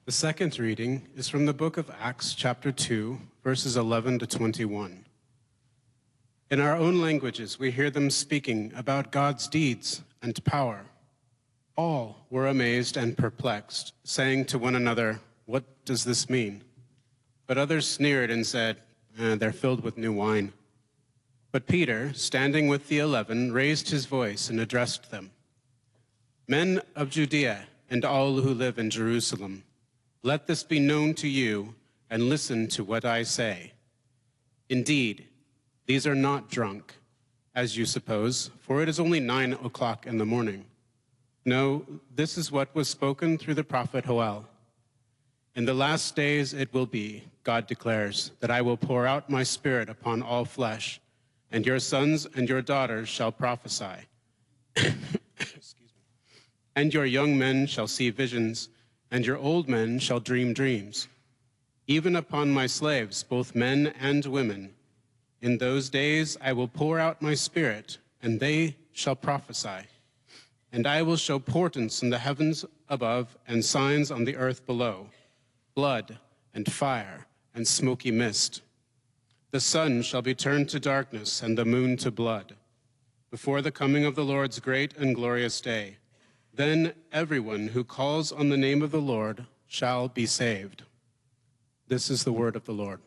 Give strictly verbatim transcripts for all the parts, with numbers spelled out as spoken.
The second reading is from the book of Acts, chapter two, verses eleven to twenty-one. In our own languages, we hear them speaking about God's deeds and power. All were amazed and perplexed, saying to one another, "What does this mean?" But others sneered and said, eh, "They're filled with new wine." But Peter, standing with the eleven, raised his voice and addressed them. "Men of Judea and all who live in Jerusalem, let this be known to you, and listen to what I say. Indeed, these are not drunk, as you suppose, for it is only nine o'clock in the morning. No, this is what was spoken through the prophet Joel. In the last days it will be, God declares, that I will pour out my spirit upon all flesh, and your sons and your daughters shall prophesy. Excuse me. And your young men shall see visions, and your old men shall dream dreams. Even upon my slaves, both men and women, in those days I will pour out my spirit, and they shall prophesy. And I will show portents in the heavens above and signs on the earth below, blood and fire and smoky mist. The sun shall be turned to darkness and the moon to blood, before the coming of the Lord's great and glorious day. Then everyone who calls on the name of the Lord shall be saved." This is the word of the Lord.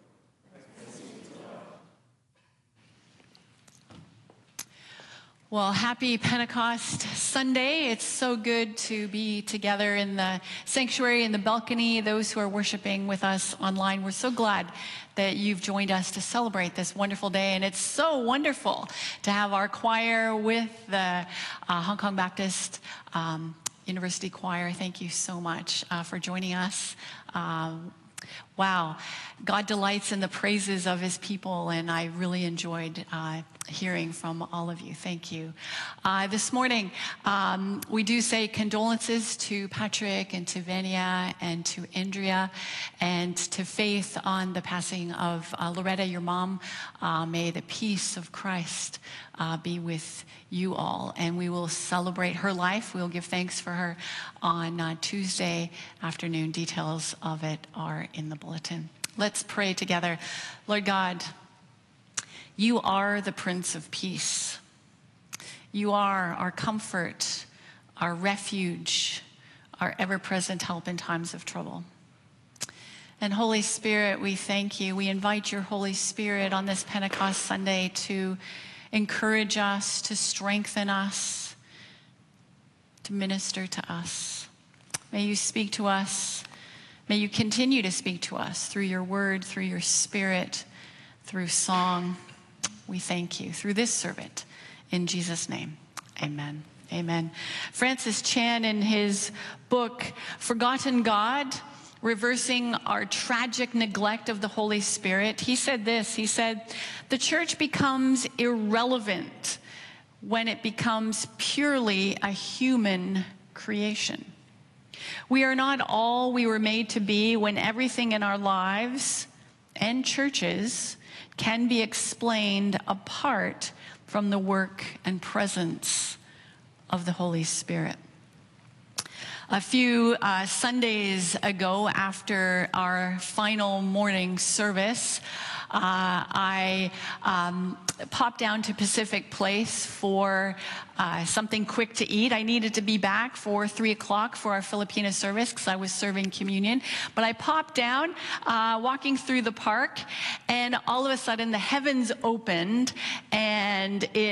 Well, happy Pentecost Sunday. It's so good to be together in the sanctuary, in the balcony, those who are worshiping with us online. We're so glad that you've joined us to celebrate this wonderful day. And it's so wonderful to have our choir with the uh, Hong Kong Baptist um, University Choir. Thank you so much uh, for joining us. Um, Wow, God delights in the praises of his people, and I really enjoyed uh, hearing from all of you. Thank you. Uh, this morning, um, we do say condolences to Patrick and to Vania and to Andrea and to Faith on the passing of uh, Loretta, your mom. Uh, may the peace of Christ uh, be with you all, and we will celebrate her life. We'll give thanks for her on uh, Tuesday afternoon. Details of it are in the bulletin. Let's pray together. Lord God, you are the Prince of Peace. You are our comfort, our refuge, our ever-present help in times of trouble. And Holy Spirit, we thank you. We invite your Holy Spirit on this Pentecost Sunday to encourage us, to strengthen us, to minister to us. May you speak to us. May you continue to speak to us through your word, through your spirit, through song. We thank you through this servant. In Jesus' name, amen. Amen. Francis Chan, in his book, Forgotten God, Reversing Our Tragic Neglect of the Holy Spirit, he said this. He said, "The church becomes irrelevant when it becomes purely a human creation. We are not all we were made to be when everything in our lives and churches can be explained apart from the work and presence of the Holy Spirit." A few uh, Sundays ago, after our final morning service, uh, I um, popped down to Pacific Place for uh, something quick to eat. I needed to be back for three o'clock for our Filipino service because I was serving communion. But I popped down, uh, walking through the park, and all of a sudden the heavens opened, and it